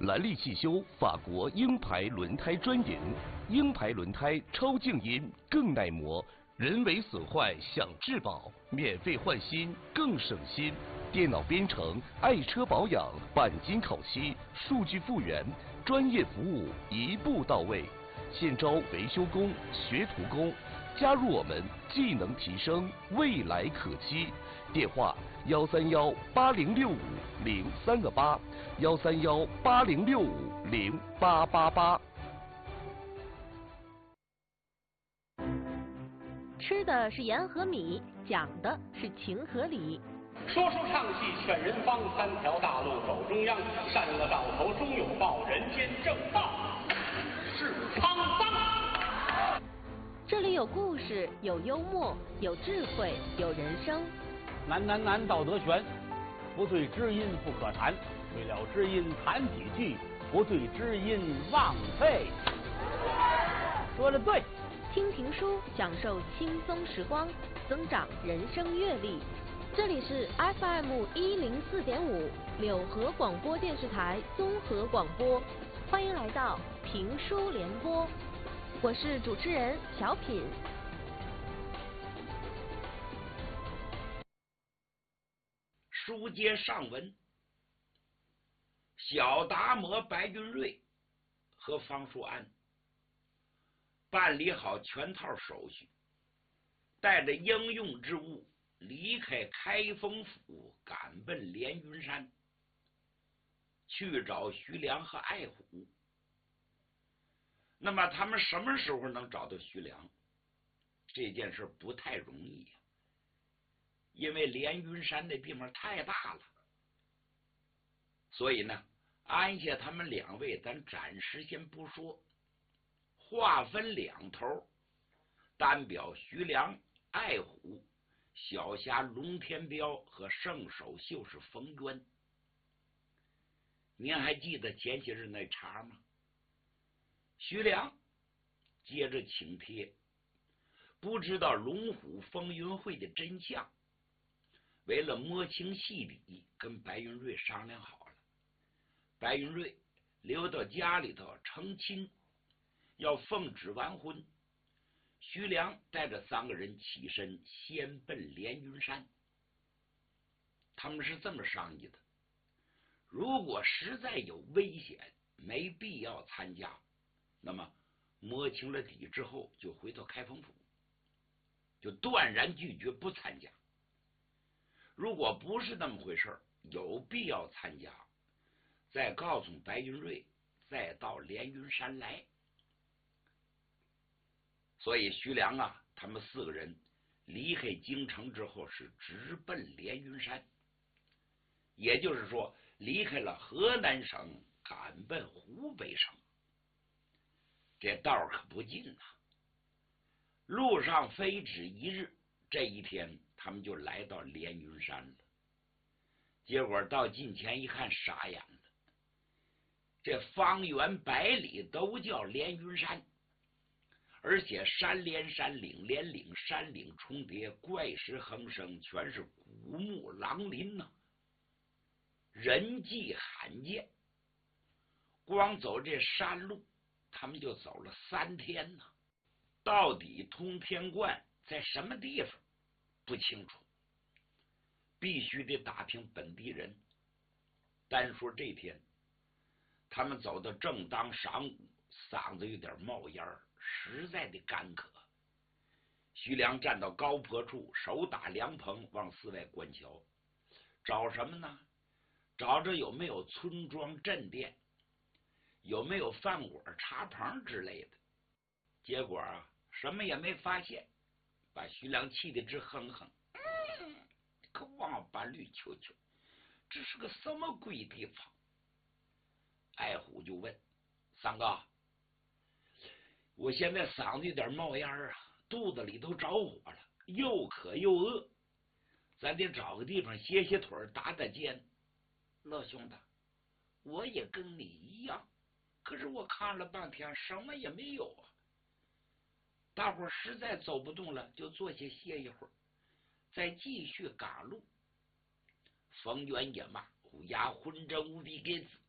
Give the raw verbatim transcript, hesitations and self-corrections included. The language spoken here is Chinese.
兰利汽修法国鹰牌轮胎专营，鹰牌轮胎超静音，更耐磨，人为损坏享质保，免费换新更省心。电脑编程、爱车保养、钣金烤漆、数据复原，专业服务一步到位。现招维修工、学徒工，加入我们，技能提升，未来可期。电话：幺三幺八零六五零三个八，幺三幺八零六五零八八八。 吃的是盐和米，讲的是情和理。 说书唱戏劝人方，三条大路走中央，善恶到头终有报，人间正道是沧桑。 这里有故事，有幽默，有智慧，有人生。 难难难，道德悬，不对知音不可谈，对了知音谈几句，不对知音枉费。说的对。 听评书，享受轻松时光，增长人生阅历。这里是 F M 一零四点五柳河广播电视台综合广播，欢迎来到评书联播，我是主持人小品。 书接上文，小达摩白云瑞和方树安办理好全套手续，带着应用之物离开开封府，赶奔连云山，去找徐良和爱虎。那么他们什么时候能找到徐良？这件事不太容易呀、啊，因为连云山那地方太大了。所以呢，安下他们两位，咱暂时先不说，划分两头，单表徐良、爱虎，小侠龙天彪和圣手秀士冯渊。您还记得前些日那茬吗？徐良接着请帖，不知道龙虎风云会的真相，为了摸清细底，跟白云瑞商量好了，白云瑞留到家里头成亲，要奉旨完婚。徐良带着三个人起身，先奔连云山。他们是这么商议的：如果实在有危险，没必要参加，那么摸清了底之后，就回到开封府，就断然拒绝不参加。如果不是那么回事，有必要参加，再告诉白云瑞，再到连云山来。所以徐良啊，他们四个人离开京城之后，是直奔连云山，也就是说离开了河南省，赶奔湖北省。这道可不近啊，路上非止一日，这一天他们就来到连云山了。结果到近前一看，傻眼了，这方圆百里都叫连云山，而且山连山，岭连岭，山岭重叠，怪石横生，全是古木狼林呐、啊，人迹罕见。光走这山路，他们就走了三天呢。到底通天观在什么地方不清楚，必须得打听本地人。单说这天，他们走到正当晌午，嗓子有点冒烟，实在的干渴。徐良站到高坡处，手打凉棚，往四外观瞧，找什么呢？找着有没有村庄镇店，有没有饭馆茶棚之类的。结果啊，什么也没发现，把徐良气得直哼哼。嗯，个王八绿球球，这是个什么鬼地方？爱虎就问三哥，我现在嗓子有点冒烟啊，肚子里都着火了，又渴又饿，咱得找个地方歇歇腿，打打肩。乐兄弟，我也跟你一样，可是我看了半天，什么也没有啊。大伙实在走不动了，就坐下歇一会儿，再继续赶路。冯渊也骂：虎牙混真无比给子，